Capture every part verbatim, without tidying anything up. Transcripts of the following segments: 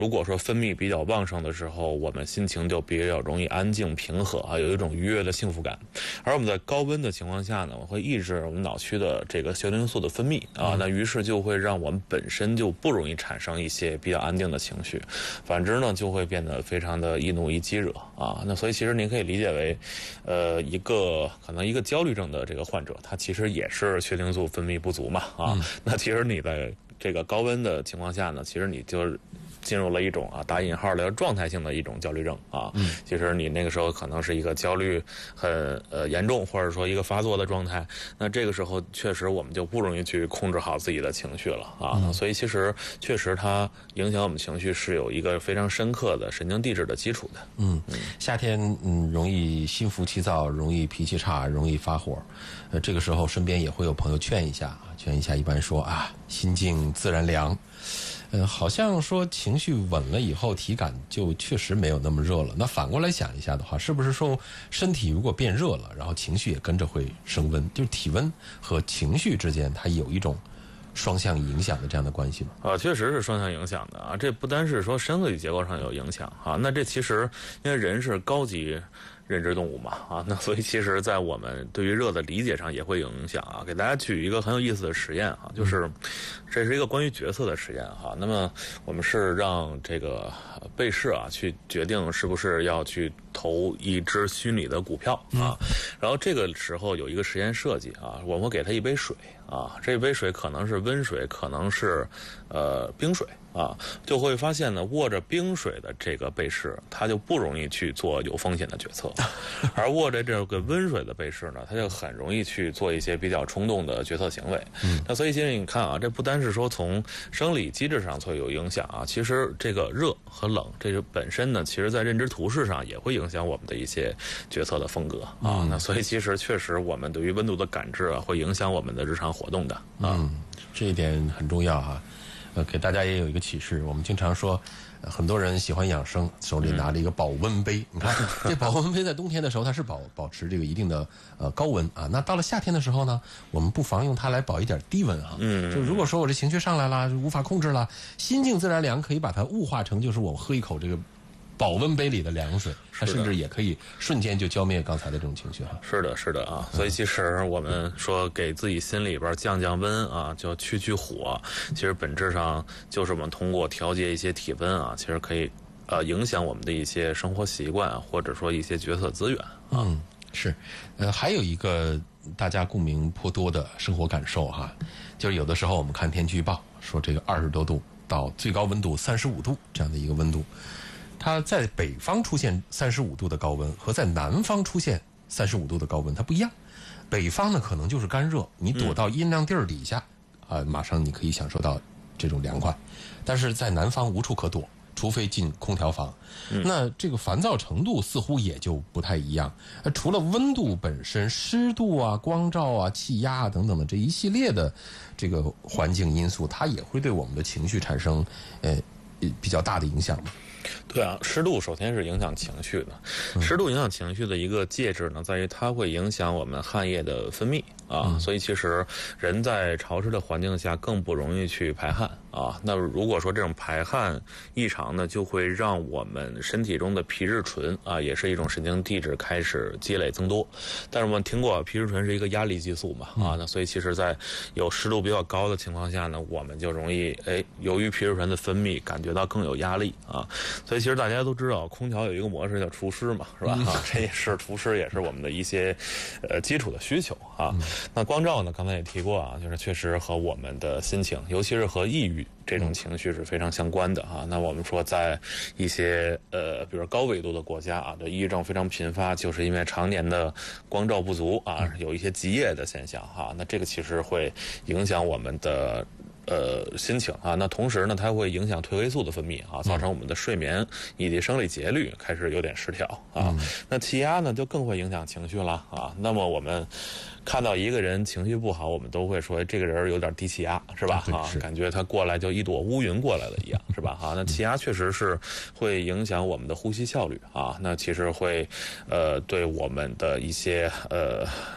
如果说分泌比较旺盛的时候，我们心情就比较容易安静平和啊，有一种愉悦的幸福感。而我们在高温的情况下呢，会抑制我们脑区的这个血清素的分泌啊，那于是就会让我们本身就不容易产生一些比较安定的情绪，反之呢就会变得非常的易怒易激惹啊。那所以其实您可以理解为，呃，一个可能一个焦虑症的这个患者，他其实也是血清素分泌不足嘛啊。嗯、那其实你在这个高温的情况下呢，其实你就是进入了一种啊打引号的状态性的一种焦虑症啊，嗯，其实你那个时候可能是一个焦虑很呃严重，或者说一个发作的状态，那这个时候确实我们就不容易去控制好自己的情绪了啊，嗯、所以其实确实它影响我们情绪是有一个非常深刻的神经递质的基础的。 嗯，夏天嗯容易心浮气躁，容易脾气差，容易发火，呃这个时候身边也会有朋友劝一下啊，劝一下，一般说啊心静自然凉。呃，好像说情绪稳了以后，体感就确实没有那么热了。那反过来想一下的话，是不是说身体如果变热了，然后情绪也跟着会升温？就是体温和情绪之间，它有一种双向影响的这样的关系吗？ 啊，确实是双向影响的啊。这不单是说生理结构上有影响啊，那这其实因为人是高级认知动物嘛啊，那所以其实在我们对于热的理解上也会有影响啊。给大家举一个很有意思的实验啊，就是这是一个关于角色的实验哈。那么我们是让这个被试啊去决定是不是要去投一只虚拟的股票啊，然后这个时候有一个实验设计啊，我们会给他一杯水啊，这杯水可能是温水，可能是呃冰水啊，就会发现呢，握着冰水的这个被试，他就不容易去做有风险的决策，而握着这个温水的被试呢，他就很容易去做一些比较冲动的决策行为。嗯，那所以其实你看啊，这不单是说从生理机制上会有影响啊，其实这个热和冷这个本身呢，其实在认知图示上也会影响我们的一些决策的风格啊。嗯、那所以其实确实我们对于温度的感知啊，会影响我们的日常活动的啊。 嗯，这一点很重要哈。呃，给大家也有一个启示。我们经常说，呃、很多人喜欢养生，手里拿着一个保温杯。嗯、你看，这保温杯在冬天的时候，它是保保持这个一定的呃高温啊。那到了夏天的时候呢，我们不妨用它来保一点低温啊。嗯。就如果说我这情绪上来了，无法控制了，心静自然凉，可以把它物化成就是我喝一口这个保温杯里的凉水，它甚至也可以瞬间就浇灭刚才的这种情绪哈。 是的，是的啊，所以其实我们说给自己心里边降降温啊，就去去火，其实本质上就是我们通过调节一些体温啊，其实可以呃影响我们的一些生活习惯，或者说一些决策资源啊。 嗯，是，呃，还有一个大家共鸣颇多的生活感受哈，就是有的时候我们看天气预报说这个二十多度到最高温度三十五度这样的一个温度。它在北方出现三十五度的高温和在南方出现三十五度的高温它不一样。北方呢可能就是干热，你躲到阴凉地儿底下啊、呃，马上你可以享受到这种凉快。但是在南方无处可躲，除非进空调房。嗯、那这个烦躁程度似乎也就不太一样。呃，除了温度本身，湿度啊、光照啊、气压啊等等的这一系列的这个环境因素，它也会对我们的情绪产生呃比较大的影响嘛。 对啊，湿度首先是影响情绪的。湿度影响情绪的一个介质呢，在于它会影响我们汗液的分泌啊，嗯、所以其实人在潮湿的环境下更不容易去排汗啊。那如果说这种排汗异常呢，就会让我们身体中的皮质醇啊，也是一种神经递质开始积累增多。但是我们听过皮质醇是一个压力激素嘛啊，那所以其实在有湿度比较高的情况下呢，我们就容易哎，由于皮质醇的分泌感觉到更有压力啊。所以其实大家都知道，空调有一个模式叫除湿嘛，是吧？嗯、啊，这也是除湿，也是我们的一些呃基础的需求啊。嗯、那光照呢，刚才也提过啊，就是确实和我们的心情，尤其是和抑郁这种情绪是非常相关的啊。那我们说，在一些呃，比如高纬度的国家啊，这抑郁症非常频发，就是因为常年的光照不足啊，有一些极夜的现象哈、啊。那这个其实会影响我们的。呃，心情啊，那同时呢，它会影响褪黑素的分泌啊，造成我们的睡眠以及生理节律开始有点失调啊。嗯、那气压呢，就更会影响情绪了啊。那么我们看到一个人情绪不好，我们都会说这个人有点低气压，是吧？啊，感觉他过来就一朵乌云过来了一样，是吧？啊，那气压确实是会影响我们的呼吸效率啊。那其实会呃对我们的一些呃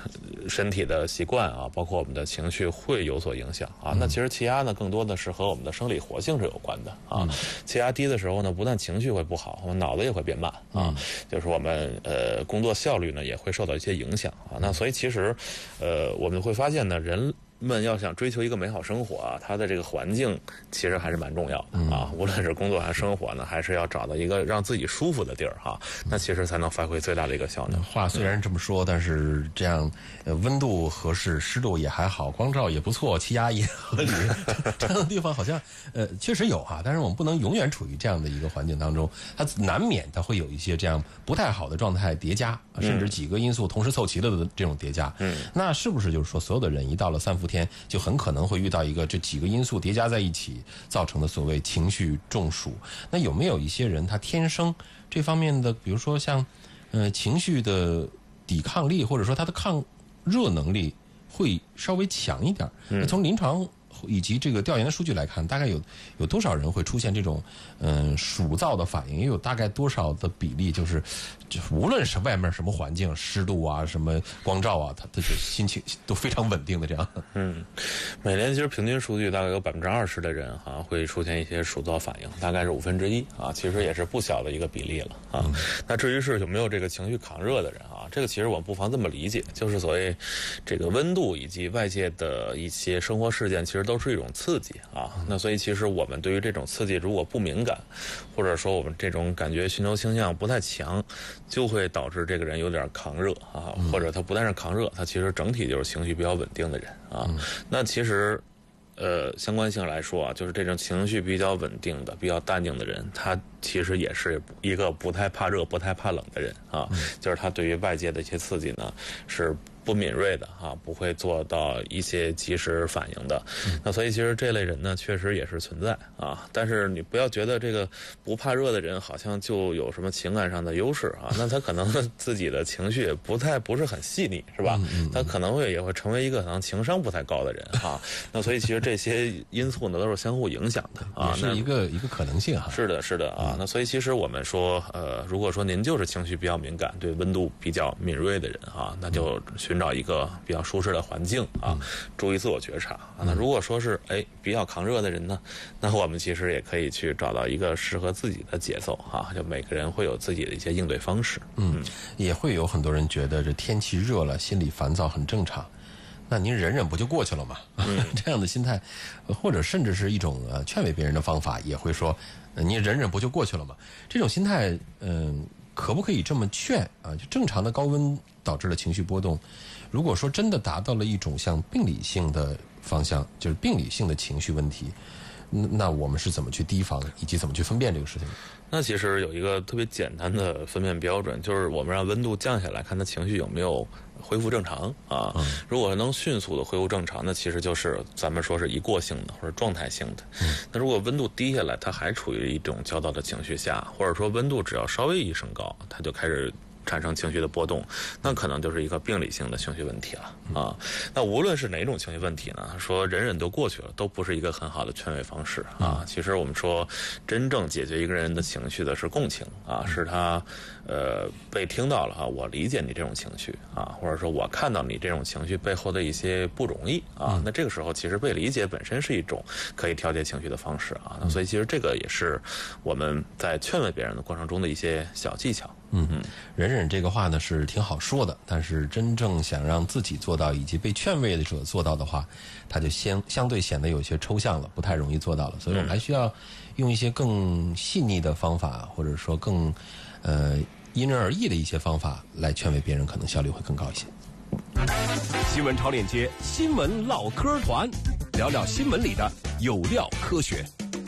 身体的习惯啊，包括我们的情绪会有所影响啊。那其实气压呢，更多的是和我们的生理活性是有关的啊。气压低的时候呢，不但情绪会不好，我们脑子也会变慢啊，就是我们呃工作效率呢也会受到一些影响啊。那所以其实呃我们会发现呢，人们要想追求一个美好生活啊，它的这个环境其实还是蛮重要的啊。无论是工作还是生活呢，还是要找到一个让自己舒服的地儿哈，那其实才能发挥最大的一个效能。 话虽然这么说，但是这样呃温度合适，湿度也还好，光照也不错，气压也合理，这样的地方好像呃确实有哈，但是我们不能永远处于这样的一个环境当中，它难免它会有一些这样不太好的状态叠加，甚至几个因素同时凑齐了的这种叠加。嗯，那是不是就是说所有的人一到了三伏天，就很可能会遇到一个这几个因素叠加在一起造成的所谓情绪中暑？那有没有一些人他天生这方面的，比如说像呃情绪的抵抗力，或者说他的抗热能力会稍微强一点？那从临床以及这个调研的数据来看，大概有有多少人会出现这种嗯、呃、暑燥的反应？也有大概多少的比例，就是就无论是外面什么环境，湿度啊、什么光照啊，他他就心情都非常稳定的这样。 嗯，每年其实平均数据大概有百分之二十的人哈、啊、会出现一些暑燥反应，大概是五分之一啊，其实也是不小的一个比例了啊。嗯、那至于是有没有这个情绪抗热的人啊，这个其实我们不妨这么理解，就是所谓这个温度以及外界的一些生活事件，其实都是一种刺激啊。那所以其实我们对于这种刺激如果不敏感，或者说我们这种感觉寻求倾向不太强，就会导致这个人有点抗热啊，或者他不但是抗热，他其实整体就是情绪比较稳定的人啊。那其实呃相关性来说啊，就是这种情绪比较稳定的、比较淡定的人，他其实也是一个不太怕热、不太怕冷的人啊。就是他对于外界的一些刺激呢是不敏锐的啊，不会做到一些及时反应的。那所以其实这类人呢，确实也是存在啊。但是你不要觉得这个不怕热的人好像就有什么情感上的优势啊，那他可能自己的情绪也不太不是很细腻，是吧？他可能会也会成为一个可能情商不太高的人啊。那所以其实这些因素呢都是相互影响的啊， 是一个一个可能性哈。 是的，是的啊。那所以其实我们说，呃，如果说您就是情绪比较敏感，对温度比较敏锐的人啊，那就寻找一个比较舒适的环境啊，注意自我觉察啊。那如果说是哎比较抗热的人呢，那我们其实也可以去找到一个适合自己的节奏啊。就每个人会有自己的一些应对方式。 嗯，也会有很多人觉得这天气热了，心里烦躁很正常。那您忍忍不就过去了吗？嗯、这样的心态，或者甚至是一种呃劝慰别人的方法，也会说，呃、你忍忍不就过去了吗？这种心态，嗯、呃，可不可以这么劝啊？就正常的高温导致的情绪波动，如果说真的达到了一种像病理性的方向，就是病理性的情绪问题，那我们是怎么去提防，以及怎么去分辨这个事情？ 那其实有一个特别简单的分辨标准，就是我们让温度降下来，看他情绪有没有恢复正常啊。嗯、如果能迅速的恢复正常，那其实就是咱们说是一过性的或者状态性的。嗯、那如果温度低下来，它还处于一种焦躁的情绪下，或者说温度只要稍微一升高，它就开始产生情绪的波动，那可能就是一个病理性的情绪问题了啊。那无论是哪种情绪问题呢，说忍忍都过去了，都不是一个很好的劝慰方式啊。其实我们说，真正解决一个人的情绪的是共情啊，是他呃被听到了啊，我理解你这种情绪啊，或者说我看到你这种情绪背后的一些不容易啊。那这个时候其实被理解本身是一种可以调节情绪的方式啊。那所以其实这个也是我们在劝慰别人的过程中的一些小技巧。 嗯嗯，忍忍这个话呢是挺好说的，但是真正想让自己做到，以及被劝慰的者做到的话，它就相相对显得有些抽象了，不太容易做到了。所以我们还需要用一些更细腻的方法，或者说更呃因人而异的一些方法来劝慰别人，可能效率会更高一些。 新闻超链接，新闻唠嗑团，聊聊新闻里的有料科学。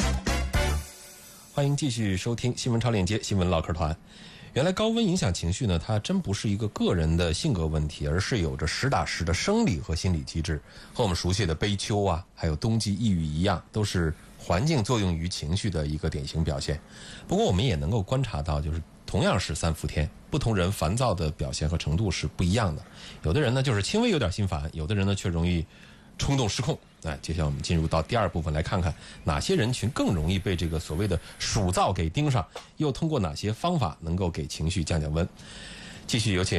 欢迎继续收听新闻超链接，新闻唠嗑团。原来高温影响情绪呢，它真不是一个个人的性格问题，而是有着实打实的生理和心理机制，和我们熟悉的悲秋啊，还有冬季抑郁一样，都是环境作用于情绪的一个典型表现。不过我们也能够观察到，就是同样是三伏天，不同人烦躁的表现和程度是不一样的。有的人呢就是轻微有点心烦，有的人呢却容易冲动失控。哎，接下来我们进入到第二部分，来看看哪些人群更容易被这个所谓的暑燥给盯上，又通过哪些方法能够给情绪降降温。继续有请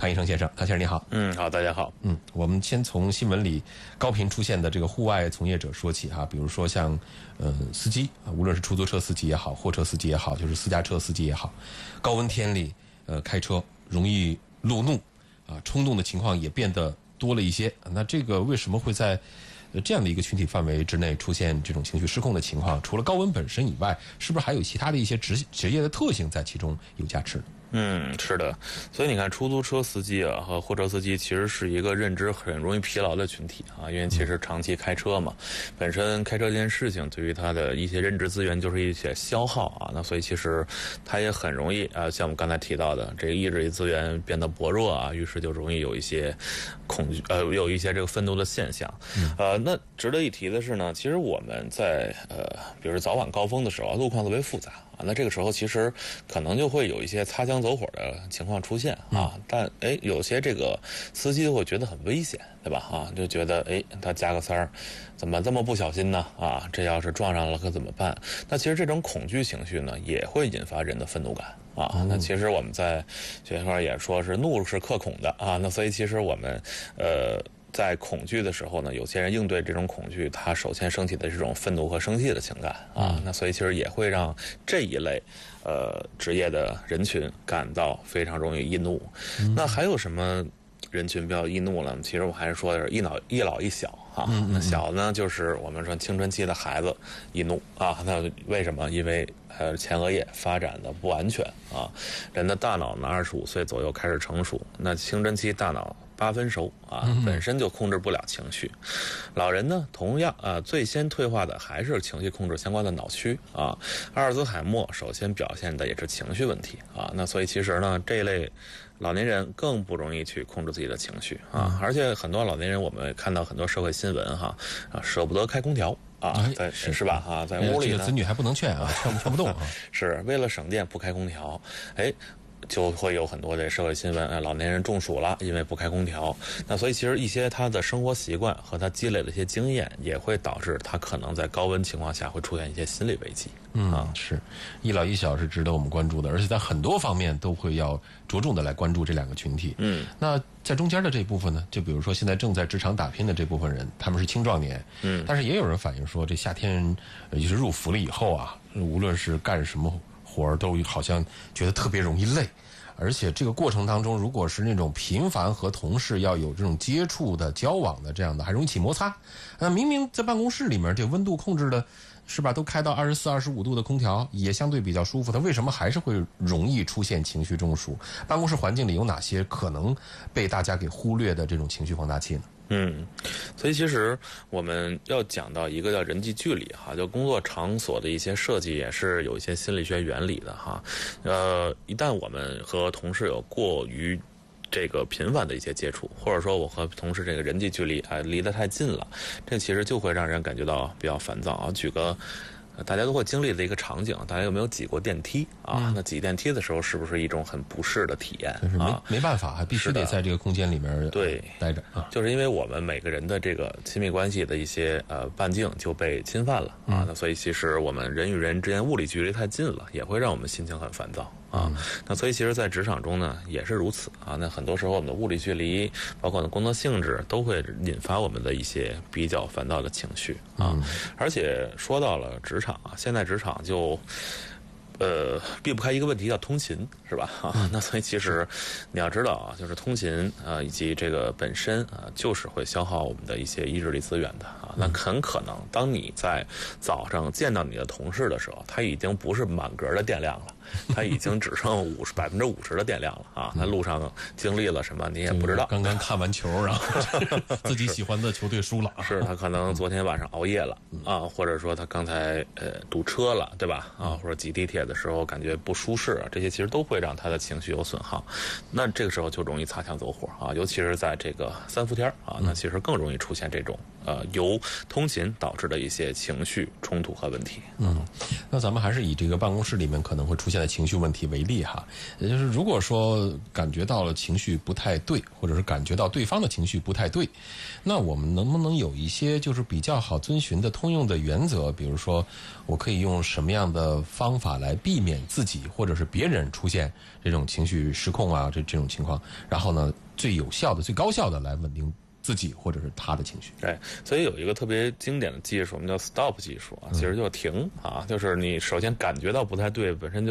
康医生先生。康先生你好。 嗯，好，大家好。 嗯，我们先从新闻里高频出现的这个户外从业者说起哈，比如说像呃司机啊，无论是出租车司机也好，货车司机也好，就是私家车司机也好，高温天里呃开车容易路怒啊，冲动的情况也变得多了一些。那这个为什么会在呃这样的一个群体范围之内出现这种情绪失控的情况？除了高温本身以外，是不是还有其他的一些职职业的特性在其中有加持？ 嗯，是的，所以你看，出租车司机啊和货车司机其实是一个认知很容易疲劳的群体啊，因为其实长期开车嘛，本身开车这件事情对于他的一些认知资源就是一些消耗啊，那所以其实他也很容易啊，像我们刚才提到的，这个意志力资源变得薄弱啊，于是就容易有一些恐惧，呃，有一些这个愤怒的现象。呃，那值得一提的是呢，其实我们在呃，比如早晚高峰的时候，路况特别复杂。啊，那这个时候其实可能就会有一些擦枪走火的情况出现啊，但哎，有些这个司机会觉得很危险，对吧？啊，就觉得哎，他加个塞儿，怎么这么不小心呢？啊，这要是撞上了可怎么办？那其实这种恐惧情绪呢，也会引发人的愤怒感啊。那其实我们在学校也说是怒是克恐的啊，那所以其实我们呃。在恐惧的时候呢，有些人应对这种恐惧，他首先升起的这种愤怒和生气的情感啊，那所以其实也会让这一类呃职业的人群感到非常容易易怒。嗯、那还有什么人群比较易怒呢？其实我还是说的是一老一老一小啊。嗯嗯嗯那小呢，就是我们说青春期的孩子易怒啊。那为什么？因为呃前额叶发展的不完全啊，人的大脑呢二十五岁左右开始成熟，那青春期大脑八分熟啊，本身就控制不了情绪。老人呢，同样啊，最先退化的还是情绪控制相关的脑区啊。阿尔兹海默首先表现的也是情绪问题啊。那所以其实呢，这一类老年人更不容易去控制自己的情绪啊。而且很多老年人，我们看到很多社会新闻哈啊，舍不得开空调。啊，在是是吧？啊，在屋里呢， 这个子女还不能劝啊，劝劝不动啊。 是为了省电不开空调，哎。就会有很多的社会新闻，老年人中暑了，因为不开空调。那所以其实一些他的生活习惯和他积累的一些经验，也会导致他可能在高温情况下会出现一些心理危机。 嗯，啊，是一老一小是值得我们关注的，而且在很多方面都会要着重的来关注这两个群体。嗯，那在中间的这一部分呢，就比如说现在正在职场打拼的这部分人，他们是青壮年。嗯，但是也有人反映说，这夏天尤其是入伏了以后啊，无论是干什么活儿都好像觉得特别容易累，而且这个过程当中，如果是那种频繁和同事要有这种接触的交往的这样的，还容易起摩擦。呃，明明在办公室里面这温度控制的是吧，都开到二十四、二十五度的空调，也相对比较舒服，它为什么还是会容易出现情绪中暑？办公室环境里有哪些可能被大家给忽略的这种情绪放大器呢？ 嗯，所以其实我们要讲到一个叫人际距离哈，就工作场所的一些设计也是有一些心理学原理的哈。呃，一旦我们和同事有过于这个频繁的一些接触，或者说我和同事这个人际距离啊离得太近了，这其实就会让人感觉到比较烦躁啊。举个大家都会经历的一个场景，大家有没有挤过电梯啊？嗯、那挤电梯的时候是不是一种很不适的体验？ 就是没、 啊、 没办法，还必须得在这个空间里面对待着啊。 就是因为我们每个人的这个亲密关系的一些呃半径就被侵犯了啊，嗯、那所以其实我们人与人之间物理距离太近了，也会让我们心情很烦躁。啊，那所以其实在职场中呢也是如此啊。那很多时候我们的物理距离，包括呢工作性质，都会引发我们的一些比较烦躁的情绪啊。嗯、而且说到了职场啊，现在职场就。呃，避不开一个问题叫通勤，是吧？啊，那所以其实你要知道啊，就是通勤啊，以及这个本身啊，就是会消耗我们的一些意志力资源的啊。那很可能，当你在早上见到你的同事的时候，他已经不是满格的电量了，他已经只剩五十百分之五十的电量了啊。那路上经历了什么，你也不知道。 刚刚看完球，然后自己喜欢的球队输了， 是他可能昨天晚上熬夜了啊，或者说他刚才呃堵车了，对吧？啊，或者挤地铁的时候感觉不舒适，这些其实都会让他的情绪有损耗。那这个时候就容易擦枪走火啊，尤其是在这个三伏天啊，那其实更容易出现这种呃由通勤导致的一些情绪冲突和问题。 嗯，那咱们还是以这个办公室里面可能会出现的情绪问题为例哈，也就是如果说感觉到了情绪不太对，或者是感觉到对方的情绪不太对，那我们能不能有一些就是比较好遵循的通用的原则？比如说，我可以用什么样的方法来避免自己或者是别人出现这种情绪失控啊，这这种情况，然后呢，最有效的、最高效的来稳定自己或者是他的情绪。 对，所以有一个特别经典的技术，我们叫 stop 技术啊，其实就停啊，就是你首先感觉到不太对，本身就